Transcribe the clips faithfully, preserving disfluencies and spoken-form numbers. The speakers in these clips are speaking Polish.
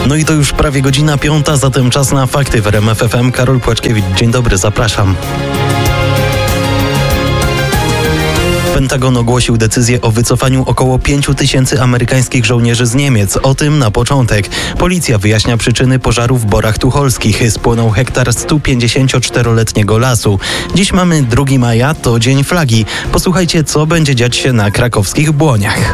No i to już prawie godzina piąta, zatem czas na fakty w R M F F M. Karol Płaczkiewicz, dzień dobry, zapraszam. Pentagon ogłosił decyzję o wycofaniu około pięciu tysięcy amerykańskich żołnierzy z Niemiec. O tym na początek. Policja wyjaśnia przyczyny pożaru w Borach Tucholskich. Spłonął hektar stu pięćdziesięcioczteroletniego lasu. Dziś mamy drugiego maja, to Dzień Flagi. Posłuchajcie, co będzie dziać się na krakowskich Błoniach.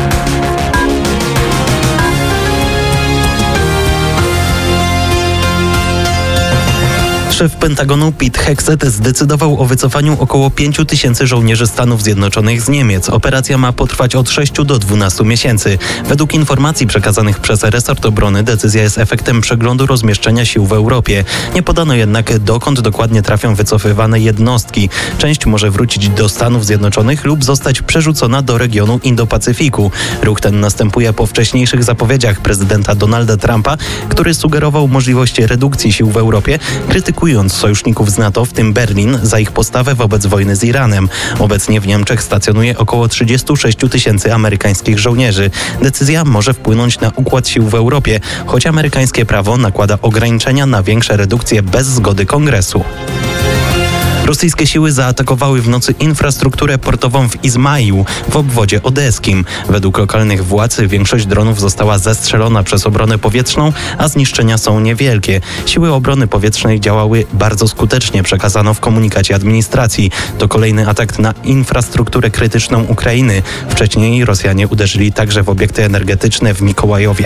Szef Pentagonu Pete Hegseth zdecydował o wycofaniu około pięciu tysięcy żołnierzy Stanów Zjednoczonych z Niemiec. Operacja ma potrwać od sześciu do dwunastu miesięcy. Według informacji przekazanych przez resort obrony decyzja jest efektem przeglądu rozmieszczenia sił w Europie. Nie podano jednak, dokąd dokładnie trafią wycofywane jednostki. Część może wrócić do Stanów Zjednoczonych lub zostać przerzucona do regionu Indo-Pacyfiku. Ruch ten następuje po wcześniejszych zapowiedziach prezydenta Donalda Trumpa, który sugerował możliwość redukcji sił w Europie, krytykując sojuszników z NATO, w tym Berlin, za ich postawę wobec wojny z Iranem. Obecnie w Niemczech stacjonuje około trzydziestu sześciu tysięcy amerykańskich żołnierzy. Decyzja może wpłynąć na układ sił w Europie, choć amerykańskie prawo nakłada ograniczenia na większe redukcje bez zgody Kongresu. Rosyjskie siły zaatakowały w nocy infrastrukturę portową w Izmailu w obwodzie odeskim. Według lokalnych władz większość dronów została zestrzelona przez obronę powietrzną, a zniszczenia są niewielkie. Siły obrony powietrznej działały bardzo skutecznie, przekazano w komunikacie administracji. To kolejny atak na infrastrukturę krytyczną Ukrainy. Wcześniej Rosjanie uderzyli także w obiekty energetyczne w Mikołajowie.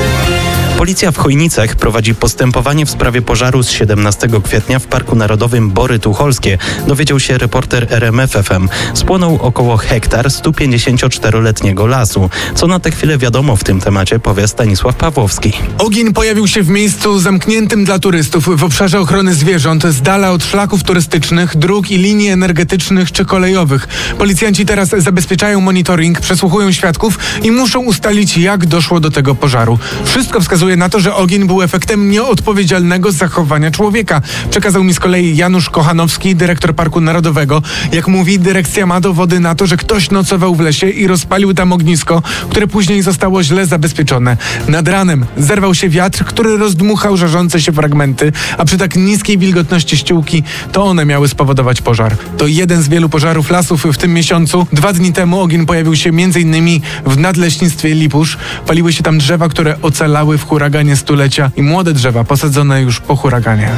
Policja w Chojnicach prowadzi postępowanie w sprawie pożaru z siedemnastego kwietnia w Parku Narodowym Bory Tucholskie, dowiedział się reporter R M F F M. Spłonął około hektar stu pięćdziesięcioczteroletniego lasu. Co na tę chwilę wiadomo w tym temacie, powie Stanisław Pawłowski. Ogień pojawił się w miejscu zamkniętym dla turystów w obszarze ochrony zwierząt, z dala od szlaków turystycznych, dróg i linii energetycznych czy kolejowych. Policjanci teraz zabezpieczają monitoring, przesłuchują świadków i muszą ustalić, jak doszło do tego pożaru. Wszystko wskazuje na to, że ogień był efektem nieodpowiedzialnego zachowania człowieka. Przekazał mi z kolei Janusz Kochanowski, dyrektor Parku Narodowego. Jak mówi, dyrekcja ma dowody na to, że ktoś nocował w lesie i rozpalił tam ognisko, które później zostało źle zabezpieczone. Nad ranem zerwał się wiatr, który rozdmuchał żarzące się fragmenty, a przy tak niskiej wilgotności ściółki to one miały spowodować pożar. To jeden z wielu pożarów lasów w tym miesiącu. Dwa dni temu ogień pojawił się między innymi w nadleśnictwie Lipusz. Paliły się tam drzewa, które ocalały w huraganie stulecia i młode drzewa posadzone już po huraganie.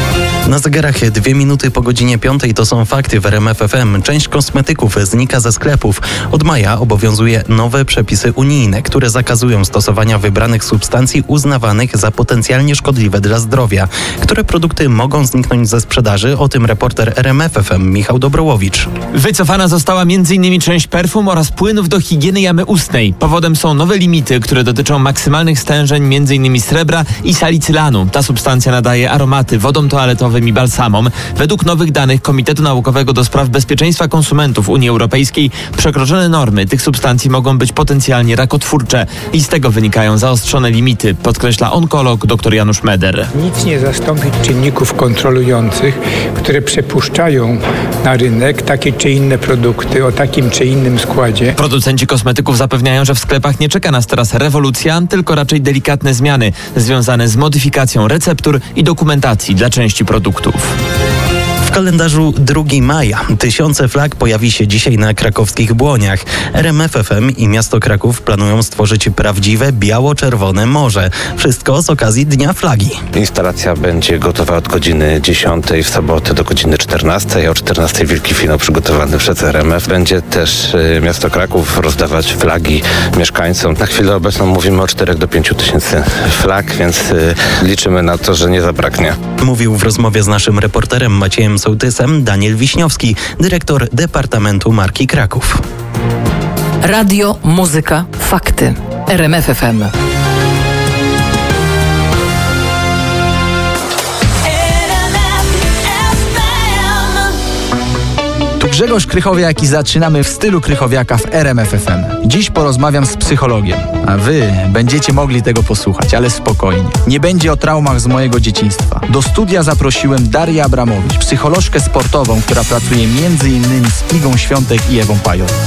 Na zegarach dwie minuty po godzinie piątej to są fakty w R M F F M. Część kosmetyków znika ze sklepów. Od maja obowiązuje nowe przepisy unijne, które zakazują stosowania wybranych substancji uznawanych za potencjalnie szkodliwe dla zdrowia. Które produkty mogą zniknąć ze sprzedaży? O tym reporter R M F F M Michał Dobrołowicz. Wycofana została między innymi część perfum oraz płynów do higieny jamy ustnej. Powodem są nowe limity, które dotyczą maksymalnych stężeń między innymi srebra i salicylanu. Ta substancja nadaje aromaty wodom toaletowym i balsamom. Według nowych danych Komitetu Naukowego do Spraw Bezpieczeństwa Konsumentów Unii Europejskiej przekroczone normy tych substancji mogą być potencjalnie rakotwórcze i z tego wynikają zaostrzone limity, podkreśla onkolog dr Janusz Meder. Nic nie zastąpi czynników kontrolujących, które przepuszczają na rynek takie czy inne produkty o takim czy innym składzie. Producenci kosmetyków zapewniają, że w sklepach nie czeka nas teraz rewolucja, tylko raczej delikatne zmiany związane z modyfikacją receptur i dokumentacji dla części produktów. W kalendarzu drugiego maja tysiące flag pojawi się dzisiaj na krakowskich Błoniach. R M F F M i miasto Kraków planują stworzyć prawdziwe biało-czerwone morze. Wszystko z okazji Dnia Flagi. Instalacja będzie gotowa od godziny dziesiątej w sobotę do godziny czternastej, a o czternastej wielki finał przygotowany przez R M F. Będzie też y, miasto Kraków rozdawać flagi mieszkańcom. Na chwilę obecną mówimy o czterech do pięciu tysięcy flag, więc y, liczymy na to, że nie zabraknie. Mówił w rozmowie z naszym reporterem Maciejem Sołtysem Daniel Wiśniowski, dyrektor Departamentu Marki Kraków. Radio, muzyka, fakty. R M F F M. Tu Grzegorz Krychowiak i zaczynamy w stylu Krychowiaka w R M F F M. Dziś porozmawiam z psychologiem, a wy będziecie mogli tego posłuchać, ale spokojnie. Nie będzie o traumach z mojego dzieciństwa. Do studia zaprosiłem Darię Abramowicz, psycholożkę sportową, która pracuje między innymi z Igą Świątek i Ewą Pajor.